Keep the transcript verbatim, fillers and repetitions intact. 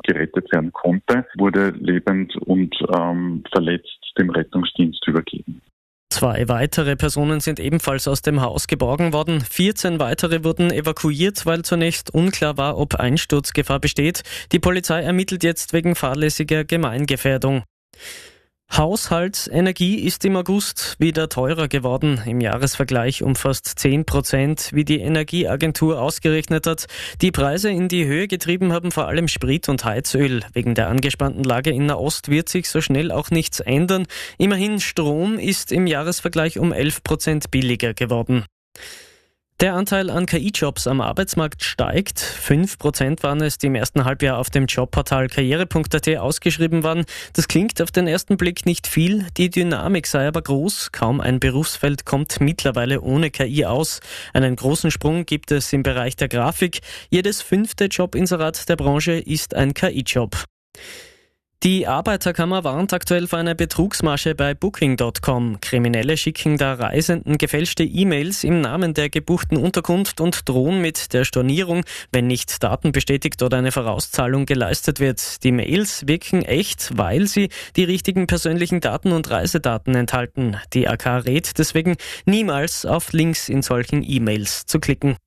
gerettet werden konnte, wurde lebend und ähm, verletzt dem Rettungsdienst übergeben. Zwei weitere Personen sind ebenfalls aus dem Haus geborgen worden. vierzehn weitere wurden evakuiert, weil zunächst unklar war, ob Einsturzgefahr besteht. Die Polizei ermittelt jetzt wegen fahrlässiger Gemeingefährdung. Haushaltsenergie ist im August wieder teurer geworden, im Jahresvergleich um fast zehn Prozent, wie die Energieagentur ausgerechnet hat. Die Preise in die Höhe getrieben haben vor allem Sprit und Heizöl. Wegen der angespannten Lage in Nahost wird sich so schnell auch nichts ändern. Immerhin, Strom ist im Jahresvergleich um elf Prozent billiger geworden. Der Anteil an K I-Jobs am Arbeitsmarkt steigt. fünf Prozent waren es, die im ersten Halbjahr auf dem Jobportal karriere punkt a t ausgeschrieben waren. Das klingt auf den ersten Blick nicht viel, die Dynamik sei aber groß. Kaum ein Berufsfeld kommt mittlerweile ohne K I aus. Einen großen Sprung gibt es im Bereich der Grafik. Jedes fünfte Jobinserat der Branche ist ein K I-Job. Die Arbeiterkammer warnt aktuell vor einer Betrugsmasche bei Booking Punkt com. Kriminelle schicken da Reisenden gefälschte E-Mails im Namen der gebuchten Unterkunft und drohen mit der Stornierung, wenn nicht Daten bestätigt oder eine Vorauszahlung geleistet wird. Die Mails wirken echt, weil sie die richtigen persönlichen Daten und Reisedaten enthalten. Die A K rät deswegen, niemals auf Links in solchen E-Mails zu klicken.